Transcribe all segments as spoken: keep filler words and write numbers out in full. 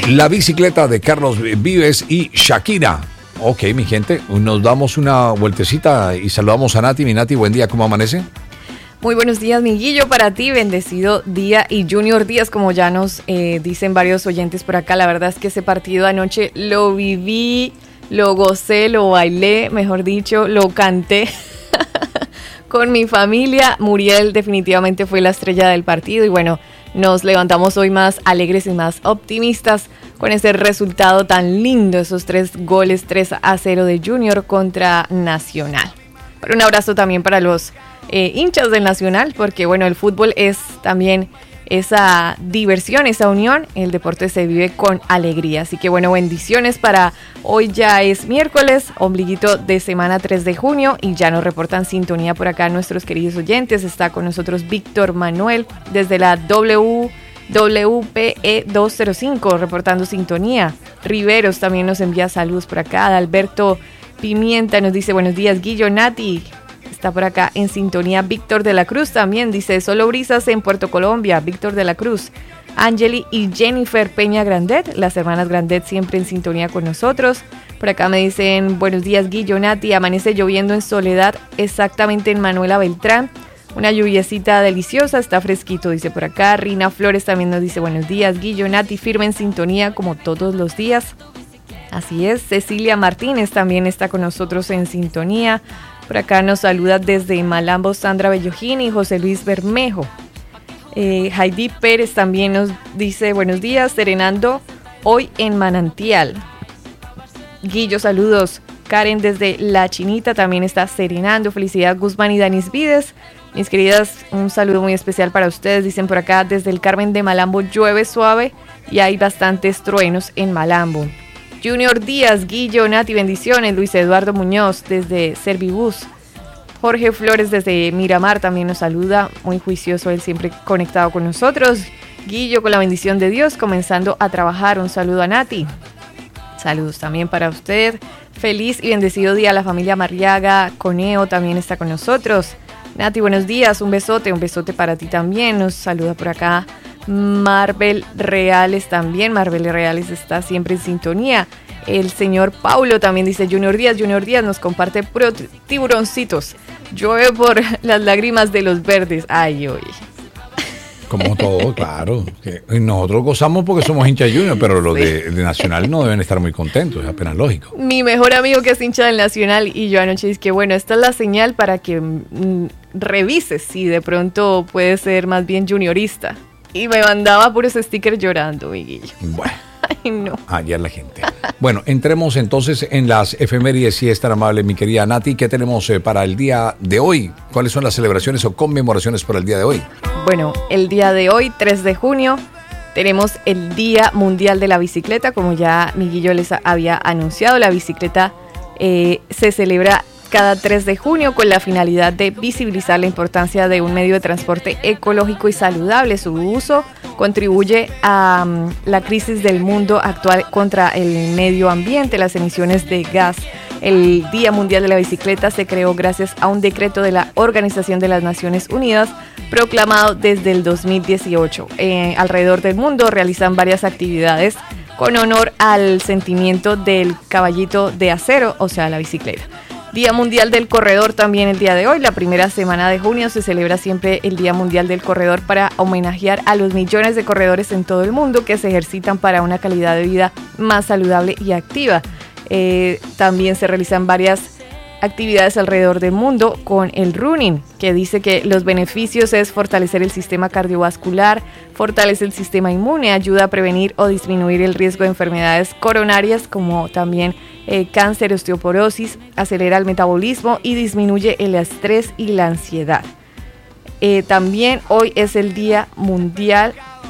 La bicicleta de Carlos Vives y Shakira. Ok, mi gente, nos damos una vueltecita y saludamos a Nati. Mi Nati, buen día, ¿cómo amanece? Muy buenos días, mi Guillo, para ti, bendecido día. Y Junior Díaz, como ya nos eh, dicen varios oyentes por acá, la verdad es que ese partido anoche lo viví, lo gocé, lo bailé, mejor dicho, lo canté con mi familia. Muriel definitivamente fue la estrella del partido y bueno, nos levantamos hoy más alegres y más optimistas con ese resultado tan lindo, esos tres goles, tres a cero de Junior contra Nacional. Pero un abrazo también para los eh, hinchas del Nacional, porque bueno, el fútbol es también esa diversión, esa unión, el deporte se vive con alegría. Así que bueno, bendiciones para hoy, ya es miércoles, ombliguito de semana tres de junio y ya nos reportan sintonía por acá nuestros queridos oyentes. Está con nosotros Víctor Manuel desde la W W P E doscientos cinco reportando sintonía. Riveros también nos envía saludos por acá. Alberto Pimienta nos dice buenos días, Guillo, Nati. Está por acá en sintonía. Víctor de la Cruz también dice solo brisas en Puerto Colombia. Víctor de la Cruz. Angeli y Jennifer Peña Grandet, las hermanas Grandet siempre en sintonía con nosotros. Por acá me dicen buenos días, Guillo, Nati. Amanece lloviendo en Soledad, exactamente en Manuela Beltrán. Una lluviecita deliciosa, está fresquito, dice por acá. Rina Flores también nos dice buenos días, Guillo, Nati, firme en sintonía como todos los días. Así es. Cecilia Martínez también está con nosotros en sintonía. Por acá nos saluda desde Malambo Sandra Bellojín y José Luis Bermejo. Eh, Heidi Pérez también nos dice buenos días, serenando hoy en Manantial. Guillo, saludos. Karen desde La Chinita también está serenando. Felicidad Guzmán y Danis Vides. Mis queridas, un saludo muy especial para ustedes. Dicen por acá desde el Carmen de Malambo llueve suave y hay bastantes truenos en Malambo. Junior Díaz, Guillo, Nati, bendiciones. Luis Eduardo Muñoz desde Servibus. Jorge Flores desde Miramar también nos saluda. Muy juicioso, él siempre conectado con nosotros. Guillo, con la bendición de Dios, comenzando a trabajar. Un saludo a Nati. Saludos también para usted. Feliz y bendecido día a la familia Marriaga. Coneo también está con nosotros. Nati, buenos días. Un besote, un besote para ti también. Nos saluda por acá Marvel Reales también. Marvel Reales está siempre en sintonía. El señor Paulo también dice Junior Díaz. Junior Díaz nos comparte pro tiburoncitos. Llueve por las lágrimas de los verdes. Ay, oye. Como todo, claro. Que nosotros gozamos porque somos hinchas Junior, pero los sí. de, de Nacional no deben estar muy contentos, es apenas lógico. Mi mejor amigo que es hincha del Nacional y yo anoche dije que bueno, esta es la señal para que mm, revises si de pronto puede ser más bien juniorista. Y me mandaba puros stickers llorando, mi Guillo. Bueno. Ay, no. Ayer la gente. Bueno, entremos entonces en las efemérides, si es tan amable, mi querida Nati. ¿Qué tenemos eh, para el día de hoy? ¿Cuáles son las celebraciones o conmemoraciones para el día de hoy? Bueno, el día de hoy, tres de junio, tenemos el Día Mundial de la Bicicleta. Como ya mi Guillo les había anunciado, la bicicleta eh, se celebra cada tres de junio con la finalidad de visibilizar la importancia de un medio de transporte ecológico y saludable. Su uso contribuye a um, la crisis del mundo actual contra el medio ambiente, las emisiones de gas. El Día Mundial de la Bicicleta se creó gracias a un decreto de la Organización de las Naciones Unidas proclamado desde el dos mil dieciocho. Eh, alrededor del mundo realizan varias actividades con honor al sentimiento del caballito de acero, o sea, la bicicleta. Día Mundial del Corredor también el día de hoy. La primera semana de junio se celebra siempre el Día Mundial del Corredor para homenajear a los millones de corredores en todo el mundo que se ejercitan para una calidad de vida más saludable y activa. Eh, también se realizan varias actividades alrededor del mundo con el running, que dice que los beneficios es fortalecer el sistema cardiovascular, fortalece el sistema inmune, ayuda a prevenir o disminuir el riesgo de enfermedades coronarias como también eh, cáncer, osteoporosis, acelera el metabolismo y disminuye el estrés y la ansiedad. Eh, también hoy es el Día Mundial,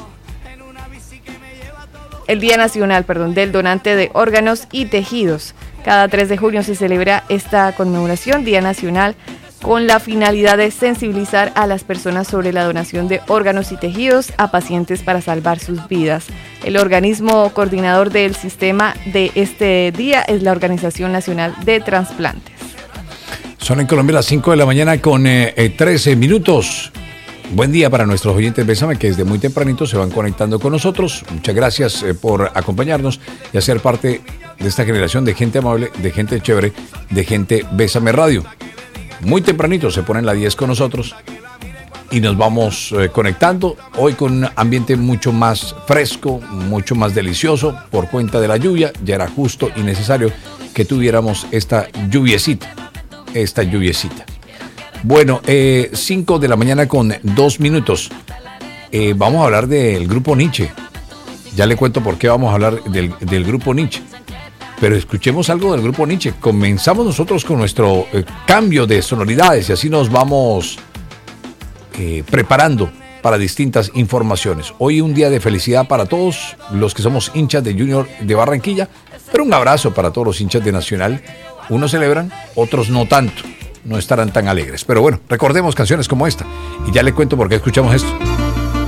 el Día Nacional, perdón, del Donante de Órganos y Tejidos. Cada tres de junio se celebra esta conmemoración, Día Nacional, con la finalidad de sensibilizar a las personas sobre la donación de órganos y tejidos a pacientes para salvar sus vidas. El organismo coordinador del sistema de este día es la Organización Nacional de Trasplantes. Son en Colombia las cinco de la mañana con eh, trece minutos. Buen día para nuestros oyentes Bésame, que desde muy tempranito se van conectando con nosotros. Muchas gracias eh, por acompañarnos y hacer parte de esta generación de gente amable, de gente chévere, de gente Bésame Radio. Muy tempranito se ponen la diez con nosotros y nos vamos eh, conectando. Hoy con un ambiente mucho más fresco, mucho más delicioso por cuenta de la lluvia. Ya era justo y necesario que tuviéramos esta lluviecita, esta lluviecita. Bueno, eh, cinco de la mañana con dos minutos. Eh, vamos a hablar del grupo Nietzsche. Ya le cuento por qué vamos a hablar del, del grupo Nietzsche. Pero escuchemos algo del grupo Nietzsche. Comenzamos nosotros con nuestro eh, cambio de sonoridades y así nos vamos eh, preparando para distintas informaciones. Hoy un día de felicidad para todos los que somos hinchas de Junior de Barranquilla, pero un abrazo para todos los hinchas de Nacional. Unos celebran, otros no tanto. No estarán tan alegres. Pero bueno, recordemos canciones como esta. Y ya le cuento por qué escuchamos esto.